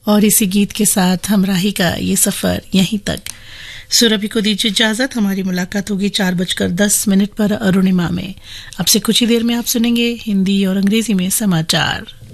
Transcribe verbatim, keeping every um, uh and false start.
और इसी गीत के साथ हमराही का ये सफर यहीं तक। सुरभि को दीजिए इजाजत। हमारी मुलाकात होगी चार बजकर दस मिनट पर अरुणिमा में। अब से कुछ ही देर में आप सुनेंगे हिंदी और अंग्रेजी में समाचार।